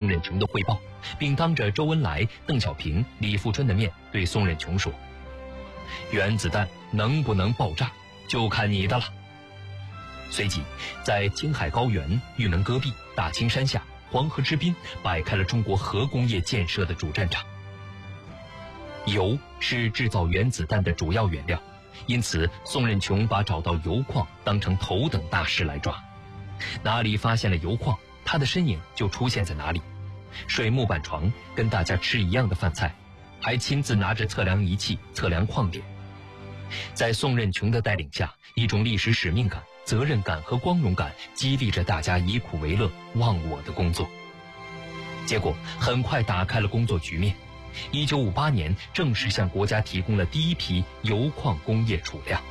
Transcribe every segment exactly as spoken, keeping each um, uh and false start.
任穷的汇报，并当着周恩来、邓小平、李富春的面对宋任穷说：“原子弹能不能爆炸，就看你的了。”随即，在青海高原、玉门戈壁、大青山下、黄河之滨摆开了中国核工业建设的主战场。铀是制造原子弹的主要原料，因此宋任穷把找到铀矿当成头等大事来抓。哪里发现了铀矿，他的身影就出现在哪里。睡木板床，跟大家吃一样的饭菜，还亲自拿着测量仪器测量矿点。在宋任穷的带领下，一种历史使命感、责任感和光荣感激励着大家以苦为乐、忘我的工作。结果很快打开了工作局面。一九五八年正式向国家提供了第一批铀矿工业储量。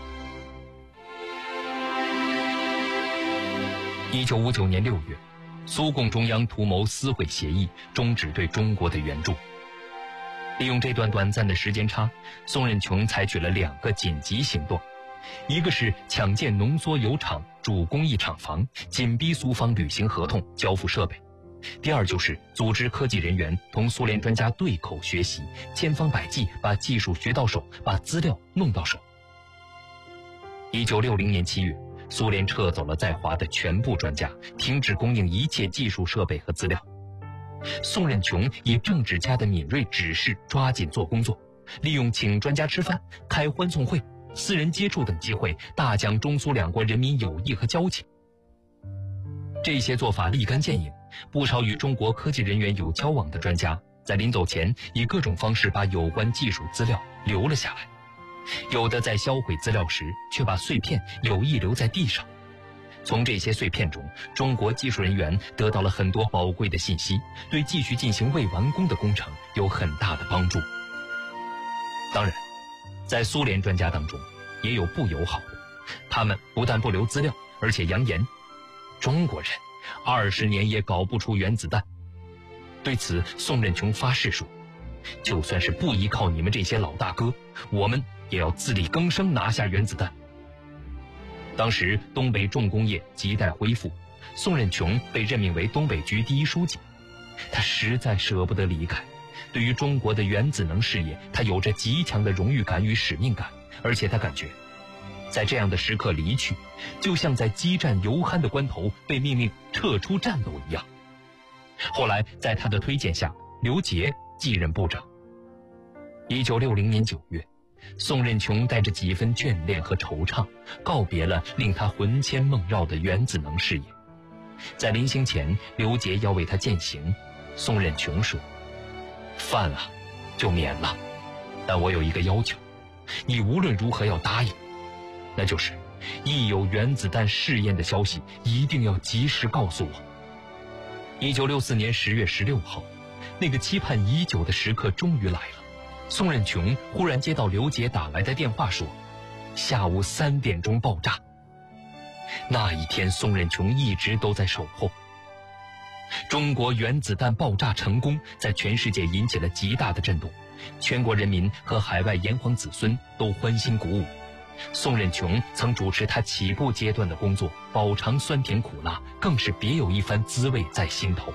一九五九年六月，苏共中央图谋撕毁协议，终止对中国的援助。利用这段短暂的时间差，宋任穷采取了两个紧急行动，一个是抢建浓缩铀厂主工艺厂房，紧逼苏方履行合同，交付设备；第二就是组织科技人员同苏联专家对口学习，千方百计把技术学到手，把资料弄到手。一九六零年七月，苏联撤走了在华的全部专家，停止供应一切技术设备和资料。宋任穷以政治家的敏锐指示，抓紧做工作，利用请专家吃饭、开欢送会、私人接触等机会，大讲中苏两国人民友谊和交情。这些做法立竿见影，不少与中国科技人员有交往的专家，在临走前以各种方式把有关技术资料留了下来，有的在销毁资料时却把碎片有意留在地上。从这些碎片中，中国技术人员得到了很多宝贵的信息，对继续进行未完工的工程有很大的帮助。当然，在苏联专家当中也有不友好的，他们不但不留资料，而且扬言中国人二十年也搞不出原子弹。对此，宋任穷发誓说，就算是不依靠你们这些老大哥，我们也要自力更生拿下原子弹。当时东北重工业亟待恢复，宋任穷被任命为东北局第一书记，他实在舍不得离开。对于中国的原子能事业，他有着极强的荣誉感与使命感，而且他感觉在这样的时刻离去，就像在激战犹酣的关头被命令撤出战斗一样。后来在他的推荐下，刘捷继任部长。一九六零年九月，宋任穷带着几分眷恋和惆怅，告别了令他魂牵梦绕的原子能事业。在临行前，刘捷要为他饯行，宋任穷说：“饭啊，就免了，但我有一个要求，你无论如何要答应，那就是一有原子弹试验的消息，一定要及时告诉我。”一九六四年十月十六号，那个期盼已久的时刻终于来了。宋任穷忽然接到刘捷打来的电话，说下午三点钟爆炸。那一天，宋任穷一直都在守候。中国原子弹爆炸成功，在全世界引起了极大的震动，全国人民和海外炎黄子孙都欢欣鼓舞。宋任穷曾主持他起步阶段的工作，饱尝酸甜苦辣，更是别有一番滋味在心头。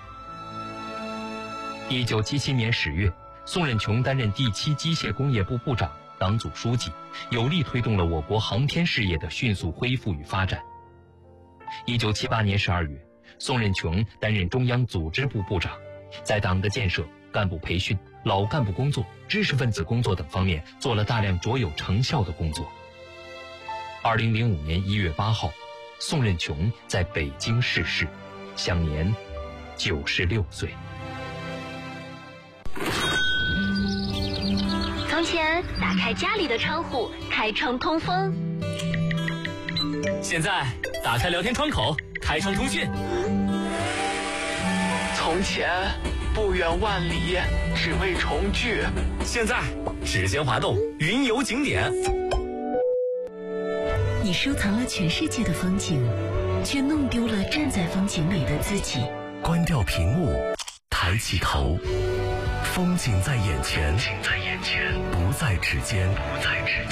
一九七七年十月，宋任穷担任第七机械工业部部长、党组书记，有力推动了我国航天事业的迅速恢复与发展。一九七八年十二月，宋任穷担任中央组织部部长，在党的建设、干部培训、老干部工作、知识分子工作等方面做了大量卓有成效的工作。二零零五年一月八号，宋任穷在北京逝世，享年九十六岁。 从前，打开家里的窗户，开窗通风。 现在，打开聊天窗口，开窗通讯。 从前，不远万里，只为重聚。 现在，指尖滑动，云游景点。 你收藏了全世界的风景，却弄丢了站在风景里的自己。 关掉屏幕，抬起头，风景在眼前，不在指尖。